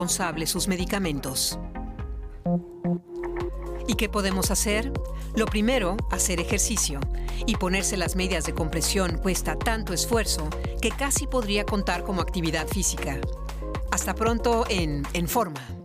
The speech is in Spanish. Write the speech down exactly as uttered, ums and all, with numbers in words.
responsable sus medicamentos. ¿Y qué podemos hacer? Lo primero, hacer ejercicio. Y ponerse las medias de compresión cuesta tanto esfuerzo que casi podría contar como actividad física. Hasta pronto en En Forma.